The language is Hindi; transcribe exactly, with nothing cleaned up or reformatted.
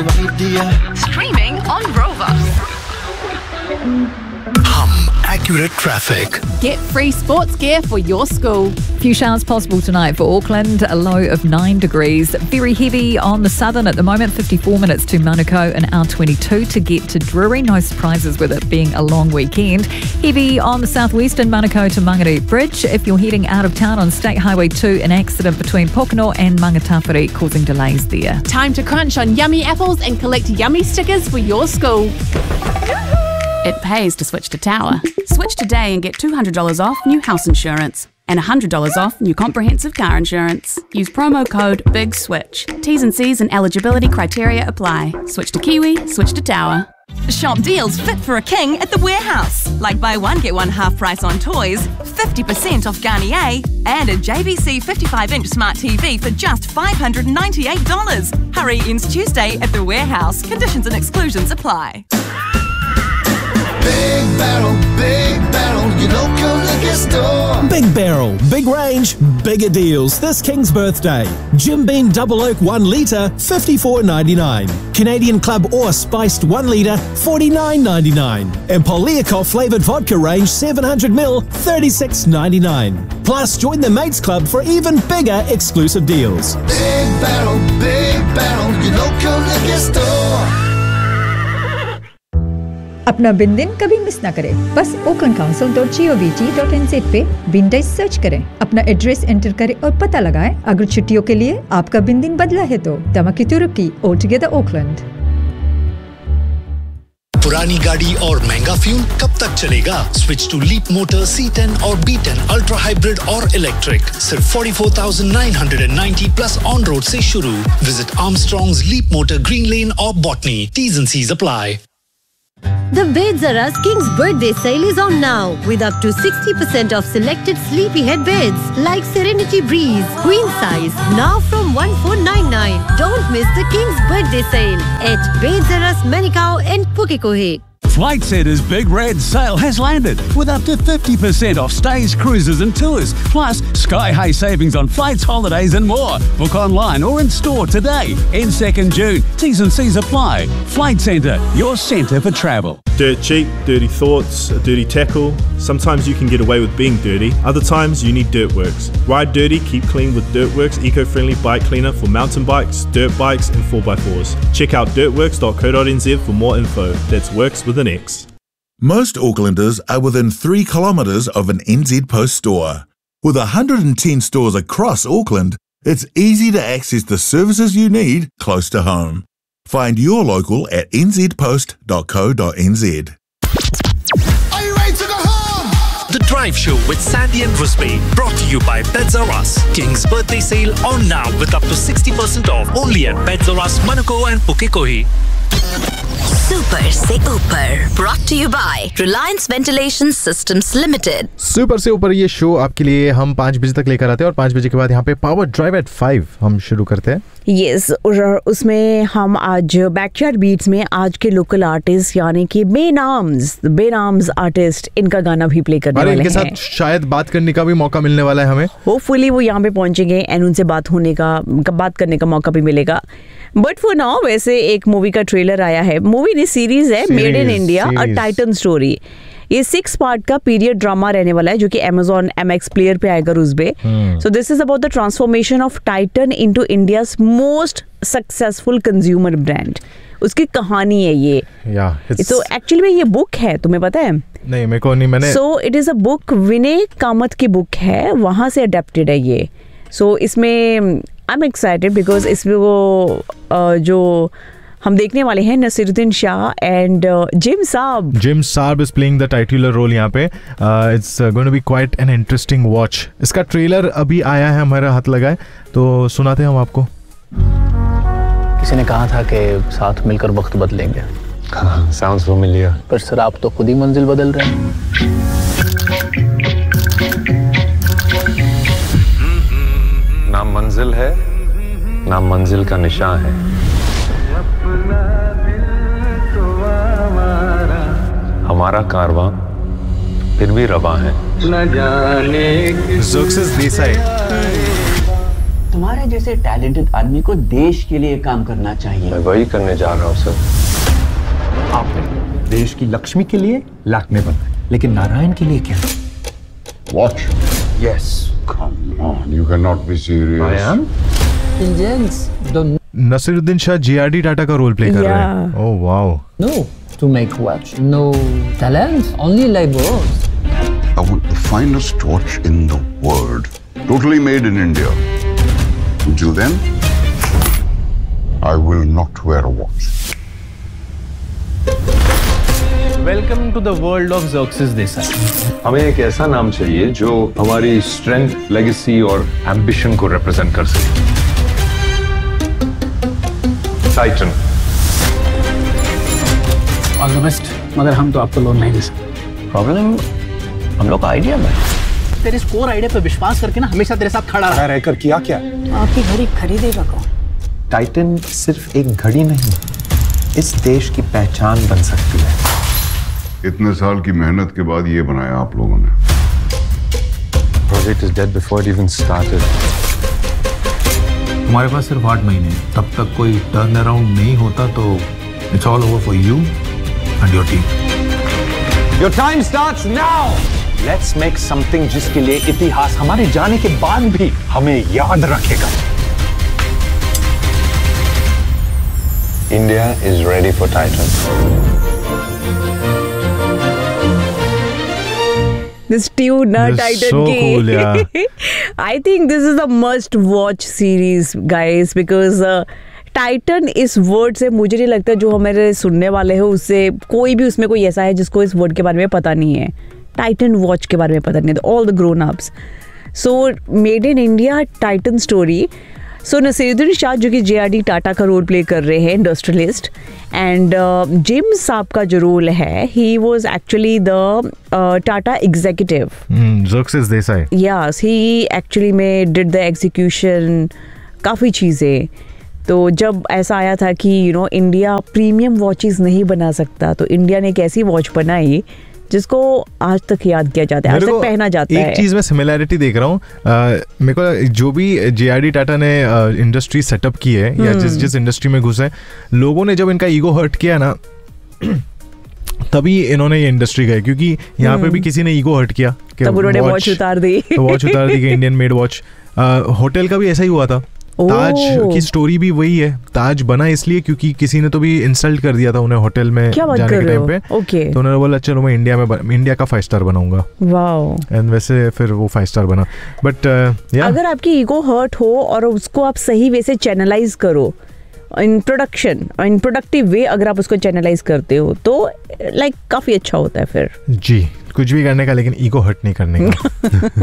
Streaming on Rover. Hum Accurate Traffic. Get free sports gear for your school. Few showers possible tonight for Auckland, a low of nine degrees. Very heavy on the southern at the moment, fifty-four minutes to Manukau and R twenty-two to get to Drury. No surprises with it being a long weekend. Heavy on the southwestern Manukau to Mangere Bridge. If you're heading out of town on State Highway two, an accident between Pokeno and Mangatawhiri causing delays there. Time to crunch on yummy apples and collect yummy stickers for your school. It pays to switch to Tower. Switch today and get two hundred dollars off new house insurance and one hundred dollars off new comprehensive car insurance. Use promo code BIGSWITCH. T's and C's and eligibility criteria apply. Switch to Kiwi, switch to Tower. Shop deals fit for a king at the Warehouse. Like buy one, get one half price on toys, fifty percent off Garnier, and a J V C fifty-five inch smart T V for just five hundred ninety-eight dollars. Hurry ends Tuesday at the Warehouse. Conditions and exclusions apply. Big Barrel, Big Barrel, your local liquor store. Big Barrel, big range, bigger deals this King's birthday. Jim Beam Double Oak one litre, fifty-four ninety-nine. Canadian Club or Spiced one litre, forty-nine ninety-nine. And Poliakov flavoured vodka range seven hundred milliliters, thirty-six ninety-nine. Plus, join the Mates Club for even bigger exclusive deals. Big Barrel, Big Barrel, your local liquor store. अपना बिन दिन कभी मिस ना करें, बस Oakland council dot G O V T dot N Z पे बिन डेज सर्च करें, अपना एड्रेस एंटर करें और पता लगाएं अगर छुट्टियों के लिए आपका बिन दिन बदला है तो तमाकितुरुकी ऑल टुगेदर ओकलैंड। पुरानी गाड़ी और महंगा फ्यूल कब तक चलेगा? Switch to leap motor C ten और बी टेन अल्ट्रा हाइब्रिड और इलेक्ट्रिक सिर्फ forty-four thousand nine hundred ninety plus on road से शुरू। विजिट आर्मस्ट्रॉन्ग्स लीप मोटर ग्रीन लेन और botany. T's and C's apply. The Beds R Us King's birthday sale is on now with up to sixty percent off selected sleepyhead beds like Serenity Breeze, queen size, now from fourteen ninety-nine. Don't miss the King's birthday sale at Beds R Us Manukau and Pukekohe. Flight Centre's Big Red Sale has landed with up to fifty percent off stays, cruises and tours. Plus, sky-high savings on flights, holidays and more. Book online or in store today. End second June. T's and C's apply. Flight Centre, your centre for travel. Dirt cheap, dirty thoughts, a dirty tackle. Sometimes you can get away with being dirty. Other times you need Dirtworks. Ride dirty, keep clean with Dirtworks eco-friendly bike cleaner for mountain bikes, dirt bikes and four by fours. Check out dirtworks dot co dot n z for more info. That's works with an X. Most Aucklanders are within three kilometres of an N Z Post store. With one hundred ten stores across Auckland, it's easy to access the services you need close to home. Find your local at n z post dot co dot n z. Are you ready to go home? The Drive Show with Sandy and Rusby, brought to you by Beds R Us. King's birthday sale on now with up to sixty percent off only at Beds R Us, Manukau and Pukekohe. Super से ऊपर brought to you by Reliance Ventilation Systems Limited. Super से ऊपर ये शो आपके लिए हम पाँच बजे तक लेकर आते हैं और पाँच बजे के बाद यहाँ पे पावर ड्राइव एट फाइव हम शुरू करते हैं. यस yes, और उसमें हम आज बैकयार्ड बीट्स में आज के लोकल आर्टिस्ट यानी कि बेनाम्स बेनाम्स आर्टिस्ट इनका गाना भी प्ले करने वाले हैं. इनके साथ शायद बात करने का भी मौका मिलने वाला है हमें. होपफुली वो यहाँ पे पहुंचेंगे एंड उनसे बात होने का बात करने का मौका भी मिलेगा. बट फॉर नाउ वैसे एक मूवी का ट्रेलर आया है. मूवी नहीं सीरीज है, made in India a Titan story. ये सिक्स पार्ट का पीरियड ड्रामा रहने वाला है जो कि Amazon एम एक्स प्लेयर पे आएगा उस पे. So this is about the transformation of Titan into India's most successful consumer brand. उसकी कहानी है ये. तो एक्चुअली में ये बुक है, तुम्हें पता है? नहीं मेरे को नहीं. मैंने so it is a book, विनय कामत की बुक है, वहां से अडेप्टेड है ये. सो so, इसमें आई एम एक्साइटेड बिकॉज इसमें वो uh, जो हम देखने वाले हैं नसीरुद्दीन शाह एंड जिम साब. जिम साब is playing the titular role यहाँ पे. It's going to be quite an interesting watch. इसका ट्रेलर अभी आया है, हमारा हाथ लगा है तो सुनाते हैं हम आपको. किसी ने कहा था कि साथ मिलकर वक्त बदलेंगे. Sounds familiar. पर सर आप तो खुद ही मंजिल बदल रहे हैं. ना मंजिल है ना मंजिल का निशान है. हमारा कारवां फिर भी रवां है. Zuxis देसाई. तुम्हारे जैसे टैलेंटेड आदमी को देश के लिए काम करना चाहिए। मैं वही करने जा रहा हूँ सर। आपने देश की लक्ष्मी के लिए लाखने बनना है, लेकिन नारायण के लिए क्या? Watch. Yes. Come on, you cannot be serious. I am. Indians don't. Naseeruddin Shah GRD Tata का रोल प्ले कर रहे हैं। Oh wow. No, to make watch. No talent, only laborers. I want the finest watch in the world, totally made in India. Until then, I will not wear a watch. Welcome to the world of Xerxes Desai. हमें एक ऐसा नाम चाहिए जो हमारी स्ट्रेंथ, लेगेसी और एम्बिशन को रिप्रेजेंट कर सके। टाइटन। ऑल द बेस्ट, मगर हम तो आपको लोन नहीं दे सकते। प्रॉब्लम हम लोग का आइडिया में। तेरे स्कोर आइडिया पे विश्वास करके ना हमेशा तेरे साथ खड़ा रहा। रहकर किया क्या? आपकी घड़ी खरीदेगा कौन? टाइटन सिर्फ एक घड़ी नहीं, इस देश की पहचान बन सकती है। इतने साल की मेहनत के बाद ये बनाया आप लोगों ने। Project is dead before it even started. हमारे पास सिर्फ आठ महीने हैं, तब तक कोई टर्न अराउंड नहीं होता तो it's all over for you and your team. Your time starts now. Let's make something जिसके लिए इतिहास हमारे जाने के बाद भी हमें याद रखेगा। India is ready for Titan. This tune, na, This is Titan so ki. cool, yeah. I think this is a must watch series, guys, because uh, Titan इस वर्ड से मुझे नहीं लगता जो हमारे सुनने वाले हैं उससे कोई भी उसमें कोई ऐसा है जिसको इस वर्ड के बारे में पता नहीं है। टाइटन वॉच के बारे में पता नहीं है, all the grown ups. So made in India Titan story. सो नसीरुद्दीन शाह जो कि जेआरडी टाटा का रोल प्ले कर रहे हैं, इंडस्ट्रियलिस्ट, एंड जिम साहब का जो रोल है, he was actually the Tata executive. ज़र्क्सेस Desai. Yes, he actually में डिड द एग्जीक्यूशन, काफ़ी चीज़ें। तो जब ऐसा आया था कि you know India premium watches नहीं बना सकता, तो इंडिया ने एक ऐसी वॉच बनाई जिसको आज तक याद किया जाता है, आज तक पहना जाता है। एक चीज में सिमिलैरिटी देख रहा हूँ, मेरे को जो भी जेआरडी टाटा ने इंडस्ट्री सेटअप की है या जिस जिस इंडस्ट्री में घुसे, लोगों ने जब इनका ईगो हर्ट किया ना तभी इन्होंने ये इंडस्ट्री गए, क्योंकि यहाँ पे भी किसी ने ईगो हर्ट किया, तब उन्होंने वॉच उतार दी वॉच उतार दी कि इंडियन मेड वॉच। होटल का भी ऐसा ही हुआ था। ताज की स्टोरी भी वही है। ताज बना इसलिए क्योंकि किसी ने तो भी इंसल्ट कर दिया था उन्हें होटल में जाने के टाइम पे। okay. तो उन्होंने बोला चलो मैं इंडिया में इंडिया का फाइव स्टार बनाऊंगा। वाओ। एंड वैसे फिर वो फाइव स्टार बना। But uh, yeah. अगर आपकी ईगो हर्ट हो और उसको आप सही वे से चैनलाइज करो in production, in productive way, अगर आप उसको चैनलाइज करते हो तो लाइक काफी अच्छा होता है फिर। जी, कुछ भी करने का, लेकिन ईगो हर्ट नहीं करने का।